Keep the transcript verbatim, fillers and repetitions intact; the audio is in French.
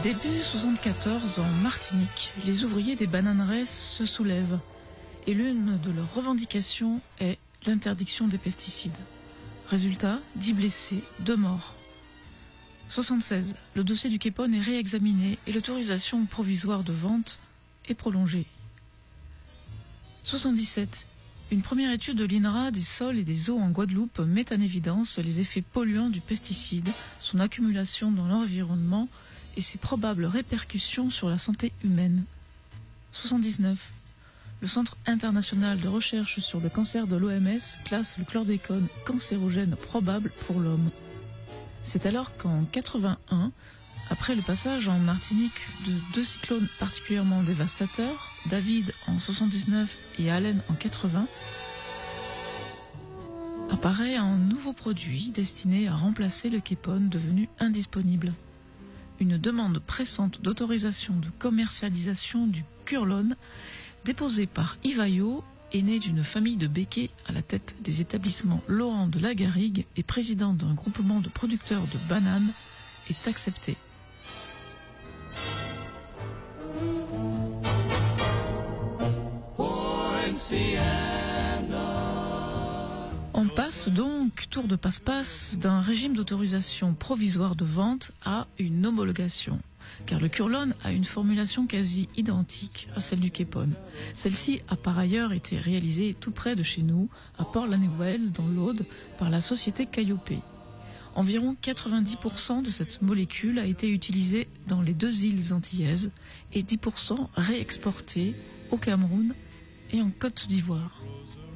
Début soixante-quatorze, en Martinique, les ouvriers des bananeraies se soulèvent et l'une de leurs revendications est l'interdiction des pesticides. Résultat, dix blessés, deux morts. soixante-seize, le dossier du Képone est réexaminé et l'autorisation provisoire de vente est prolongée. soixante-dix-sept, une première étude de l'INRA des sols et des eaux en Guadeloupe met en évidence les effets polluants du pesticide, son accumulation dans l'environnement et ses probables répercussions sur la santé humaine. soixante-dix-neuf. Le Centre international de recherche sur le cancer de l'O M S classe le chlordécone cancérogène probable pour l'homme. C'est alors qu'en quatre-vingt-un, après le passage en Martinique de deux cyclones particulièrement dévastateurs, David en soixante-dix-neuf et Allen en quatre-vingts, apparaît un nouveau produit destiné à remplacer le Képone devenu indisponible. Une demande pressante d'autorisation de commercialisation du Curlone, déposée par Ivaio, est née d'une famille de béquets à la tête des établissements Laurent de la Garrigue et président d'un groupement de producteurs de bananes, est acceptée. On passe donc, tour de passe-passe, d'un régime d'autorisation provisoire de vente à une homologation, car le Curlone a une formulation quasi identique à celle du Képone. Celle-ci a par ailleurs été réalisée tout près de chez nous, à Port-la-Nouvelle, dans l'Aude, par la société Calliope. Environ quatre-vingt-dix pour cent de cette molécule a été utilisée dans les deux îles antillaises et dix pour cent réexportée au Cameroun et en Côte d'Ivoire.